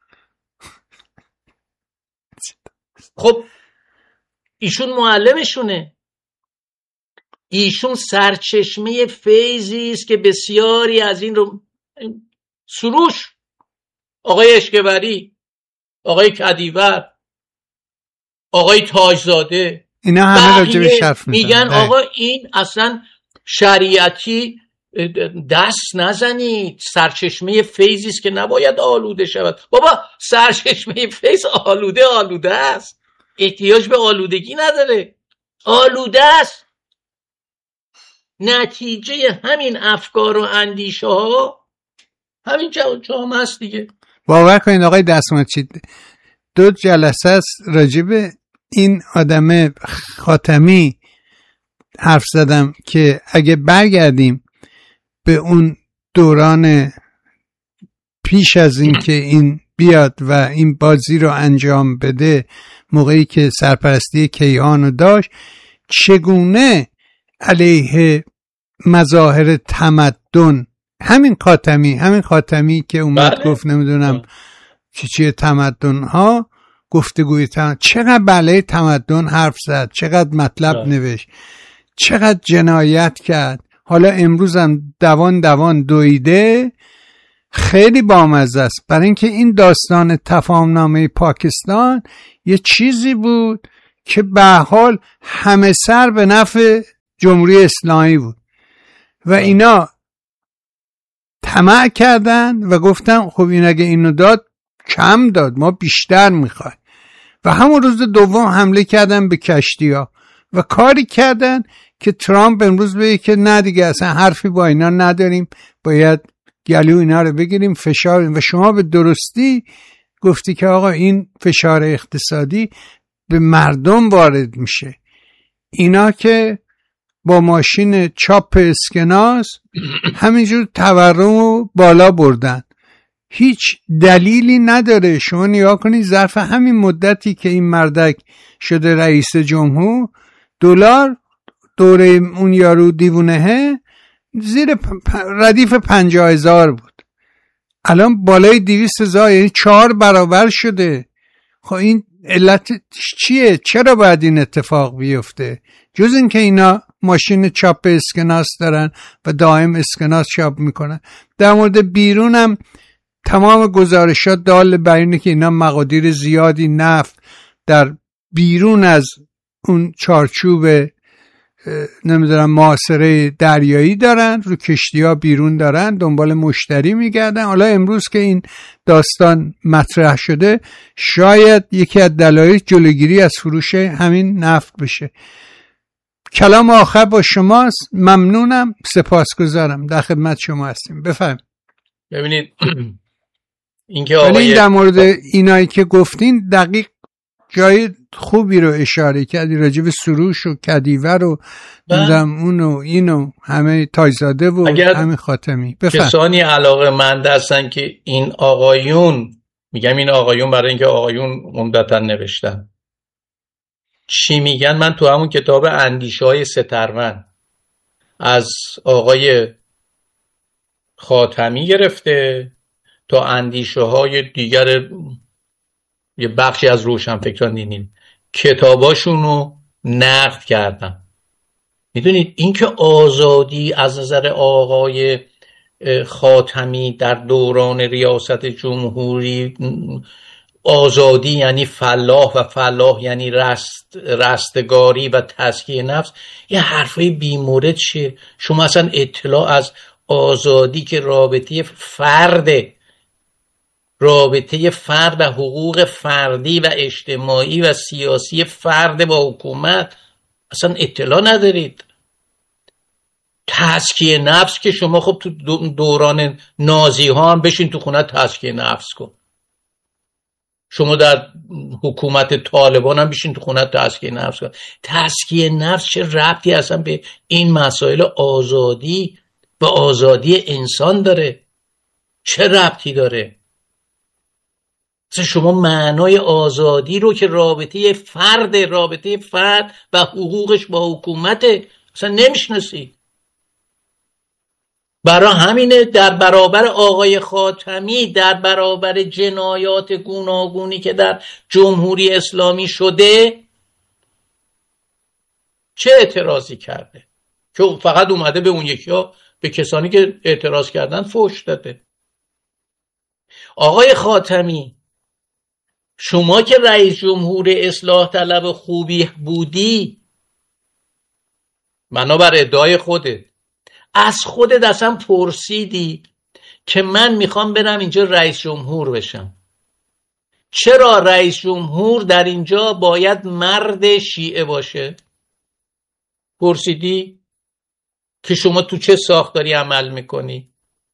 خب ایشون معلمشونه، ایشون سرچشمه فیضی است که بسیاری از این رو سروش، آقای اشکبری، آقای کدیور، آقای تاجزاده، اینا همه راجبش حرف میگن آقا این اصلا شریعتی دست نزنید، سرچشمه فیضی است که نباید آلوده شود. بابا سرچشمه فیض آلوده است، احتیاج به آلودگی نداره، آلوده است. نتیجه همین افکار و اندیشه ها همین جامعه است دیگه. باور کنید آقای دستماچی 2 جلسه است راجب این آدم خاتمی حرف زدم که اگه برگردیم به اون دوران پیش از این که این بیاد و این بازی رو انجام بده، موقعی که سرپرستی کیهان رو داشت، چگونه علیه مظاهر تمدن همین خاتمی که اومد گفت نمیدونم چیه تمدن ها، گفتگوی تمدن، چقدر علیه تمدن حرف زد، چقدر مطلب نوشت، چقدر جنایت کرد. حالا امروز هم دوان دویده، خیلی بامزه است. برای اینکه این داستان تفاهمنامه پاکستان یه چیزی بود که به حال همه سر به نفع جمهوری اسلامی بود و اینا طمع کردن و گفتن خب این اگه اینو داد کم داد، ما بیشتر میخوایم. و همون روز دوم حمله کردن به کشتی‌ها و کاری کردن که ترامپ امروز بگه که نه دیگه اصلا حرفی با اینا نداریم، باید گلو اینا رو بگیریم، فشار. و شما به درستی گفتی که آقا این فشار اقتصادی به مردم وارد میشه. اینا که با ماشین چاپ اسکناس همینجور تورم بالا بردن، هیچ دلیلی نداره. شما نگاه کنید ظرف همین مدتی که این مردک شده رئیس جمهور، دلار دوره اون یارو دیوونهه زیر ردیف 50,000 بود، الان بالای 200,000، یعنی 4 برابر شده. خب این علت چیه؟ چرا باید این اتفاق بیفته؟ جز این که اینا ماشین چاپ اسکناس دارن و دائم اسکناس چاپ میکنن. در مورد بیرون هم تمام گزارشات دال بر اینه که اینا مقادیر زیادی نفت در بیرون از اون چارچوب نمیدونم محاصره دریایی دارن، رو کشتی ها بیرون دارن، دنبال مشتری میگردن. حالا امروز که این داستان مطرح شده، شاید یکی از دلایل جلوگیری از فروش همین نفت بشه. کلام آخر با شماست. ممنونم، سپاسگزارم، در خدمت شما هستیم. بفهم. ببینید اینکه آقای در مورد اینایی که گفتین دقیق جای خوبی رو اشاره کردی، راجب سروش و کدیور و اونو اینو همه تایزاده و همه خاتمی. بفهم. کسانی علاقه مند هستن که این آقایون، میگم این آقایون برای اینکه آقایون عمدتا نوشتن چی میگن، من تو همون کتاب اندیشه های سترون از آقای خاتمی گرفته تا اندیشه های دیگر یه بخشی از روشنفکران دینی کتاباشونو نقد کردم. میدونید اینکه آزادی از نظر آقای خاتمی در دوران ریاست جمهوری، آزادی یعنی فلاح و فلاح یعنی رستگاری و تزکیه نفس، یه حرفای بیمورد چیه؟ شما اصلا اطلاع از آزادی که رابطه فرد و حقوق فردی و اجتماعی و سیاسی فرد با حکومت اصلا اطلاع ندارید. تزکیه نفس که شما خب تو دوران نازی ها هم بشین تو خونه تزکیه نفس کن، شما در حکومت طالبان هم بشین تو خونه تزکیه نفس کن. تزکیه نفس چه ربطی اصلا به این مسائل آزادی و آزادی انسان داره؟ چه ربطی داره؟ شما معنای آزادی رو که رابطه فرد و حقوقش با حکومت اصلا نمیشناسی. برای همینه در برابر آقای خاتمی، در برابر جنایات گوناگونی که در جمهوری اسلامی شده، چه اعتراضی کرده؟ که فقط اومده به اون یکی ها، به کسانی که اعتراض کردن فحش داده. آقای خاتمی، شما که رئیس جمهور اصلاح طلب خوبی بودی، بنابر ادعای خودت، از خودت اصلا پرسیدی که من میخوام برم اینجا رئیس جمهور بشم، چرا رئیس جمهور در اینجا باید مرد شیعه باشه؟ پرسیدی که شما تو چه ساختاری عمل میکنی؟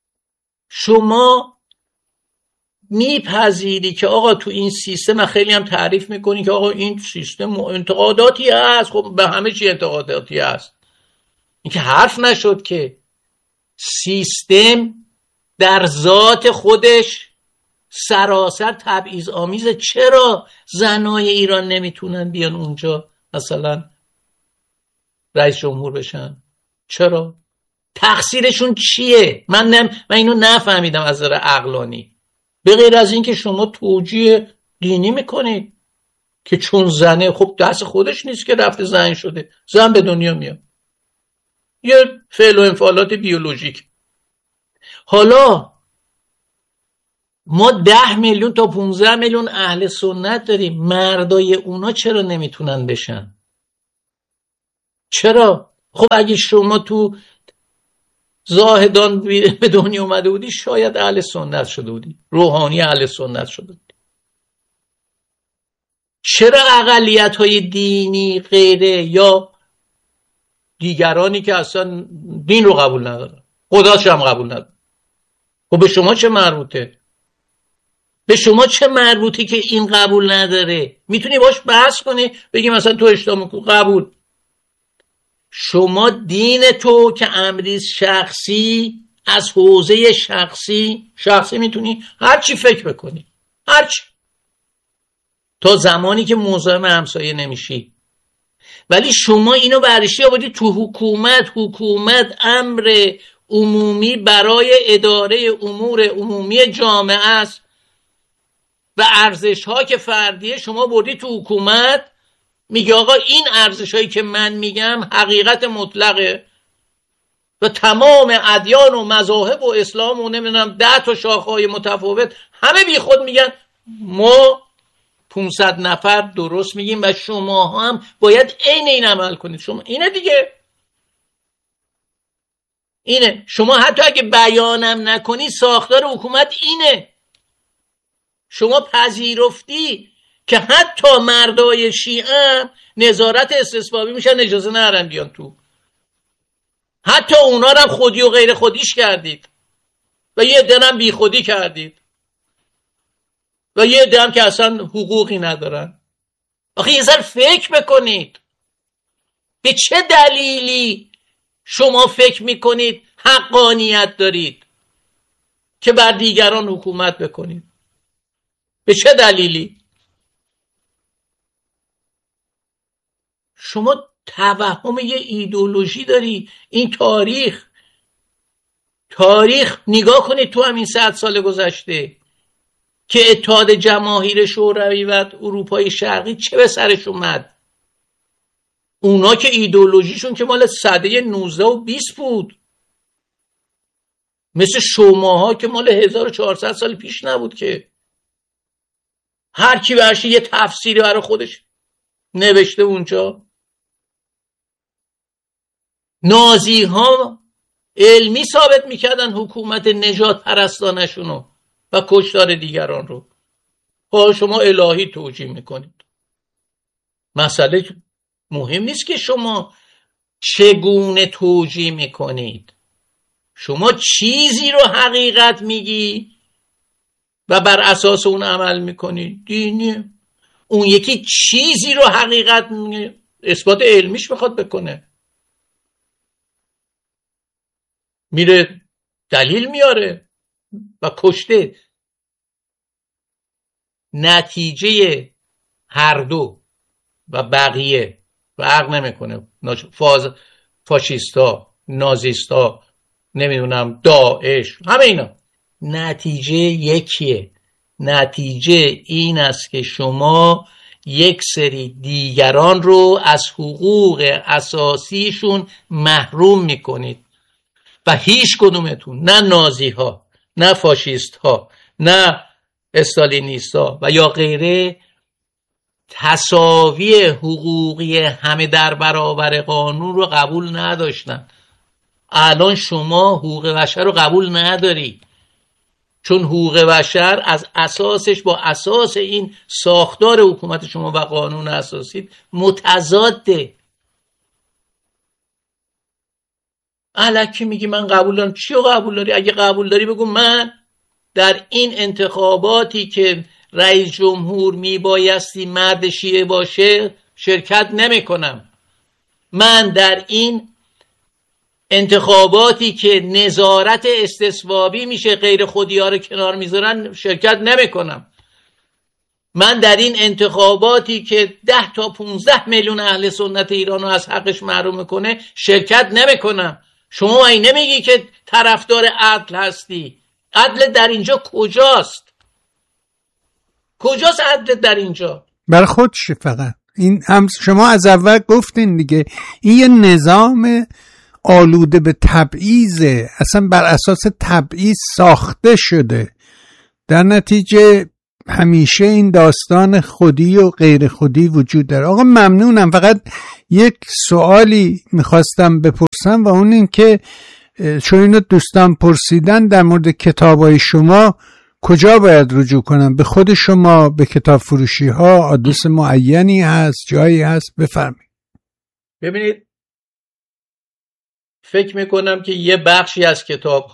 شما میپذیری که آقا تو این سیستم، خیلی هم تعریف میکنی که آقا این سیستم انتقاداتی هست. خب به همه چی انتقاداتی هست، این که حرف نشد که سیستم در ذات خودش سراسر تبعیض آمیزه. چرا زنای ایران نمیتونن بیان اونجا مثلا رئیس جمهور بشن؟ چرا؟ تقصیرشون چیه؟ من اینو نفهمیدم از نظر عقلانی، به غیر از این که شما توجیه دینی میکنید که چون زنه، خب دست خودش نیست که رفته زن شده، زن به دنیا میاد. یه فعل و انفعالات بیولوژیک. حالا ما 10 میلیون تا 15 میلیون اهل سنت داریم، مردای اونا چرا نمیتونن بشن؟ چرا؟ خب اگه شما تو زاهدان به دنیا اومده بودی شاید اهل سنت شده بودی، روحانی اهل سنت شده بودی. چرا اقلیت‌های دینی غیره یا دیگرانی که اصلا دین رو قبول ندارن، خداش هم قبول ندارن، خب به شما چه مربوطه؟ به شما چه مربوطه که این قبول نداره؟ میتونی باش بحث کنی، بگی مثلا تو اشتباه قبول. شما دین تو که امری شخصی، از حوزه شخصی میتونی هر چی فکر بکنی، هر چی، تا زمانی که مزاحم همسایه نمیشی. ولی شما اینو برشی آوردی تو حکومت امر عمومی برای اداره امور عمومی جامعه است و ارزش ها که فردیه شما بردی تو حکومت، میگه آقا این ارزش هایی که من میگم حقیقت مطلقه و تمام ادیان و مذاهب و اسلام و نمیدونم 10 تا شاخه‌های متفاوت همه بی خود میگن ما 500 نفر درست میگیم و شما هم باید این عمل کنید. شما اینه دیگه، اینه. شما حتی اگه بیانم نکنی ساختار حکومت اینه. شما پذیرفتی که حتی مردای شیعه نظارت استثبابی میشن، اجازه نرن بیان تو. حتی اونا رو خودی و غیر خودیش کردید و یه عده هم بی خودی کردید و یه عده هم که اصلا حقوقی ندارن. آخه یه ذره فکر بکنید، به چه دلیلی شما فکر میکنید حقانیت دارید که بر دیگران حکومت بکنید؟ به چه دلیلی؟ شما توهم یه ایدئولوژی داری. این تاریخ نگاه کنید تو همین 100 سال گذشته که اتحاد جماهیر شوروی و اروپای شرقی چه به سرش اومد. اونا که ایدئولوژیشون که مال سده 19 و 20 بود، مثل شماها که مال 1400 سال پیش نبود که هر کی برشه یه تفسیری برای خودش نوشته اونجا. نازی ها علمی ثابت میکردن حکومت نجات پرستانشونو و کشتار دیگران رو. شما الهی توجیه میکنید. مسئله مهم نیست که شما چگونه توجیه میکنید. شما چیزی رو حقیقت میگی و بر اساس اون عمل میکنی، دینیه. اون یکی چیزی رو حقیقت میگه، اثبات علمیش میخواد بکنه، میره دلیل میاره و کشته. نتیجه هر دو و بقیه فرق نمیکنه، فاشیستا، نازیستا، نمیدونم داعش، همه اینا نتیجه یکیه. نتیجه این است که شما یک سری دیگران رو از حقوق اساسیشون محروم میکنید و هیچ کدومتون، نه نازی ها، نه فاشیست ها، نه استالینیست ها و یا غیره، تساوی حقوقی همه در برابر قانون رو قبول نداشتن. الان شما حقوق بشر رو قبول نداری، چون حقوق بشر از اساسش با اساس این ساختار حکومت شما و قانون اساسی متضاده. الکی میگی من قبول دارم. چی رو قبول داری؟ اگه قبول داری بگو من در این انتخاباتی که رئیس جمهور میبایستی مرد شیعه باشه شرکت نمی کنم. من در این انتخاباتی که نظارت استصوابی میشه غیر خودی ها رو کنار میذارن شرکت نمی کنم. من در این انتخاباتی که 10 تا 15 میلیون اهل سنت ایران رو از حقش محروم میکنه شرکت نمی کنم. شما این نمیگی که طرفدار عدل هستی. عدل در اینجا کجاست؟ کجاست عدل در اینجا؟ برای خودشه فقط. این هم شما از اول گفتین دیگه، این یه نظام آلوده به تبعیضه، اصلا بر اساس تبعیض ساخته شده. در نتیجه همیشه این داستان خودی و غیر خودی وجود داره. آقا ممنونم. فقط یک سوالی میخواستم بپرسم و اون این که چون اینو دوستان پرسیدن در مورد کتابای شما کجا باید رجوع کنم؟ به خود شما، به کتاب فروشی ها، آدرس معینی هست، جایی هست؟ بفرمایید. ببینید، فکر میکنم که یه بخشی از کتاب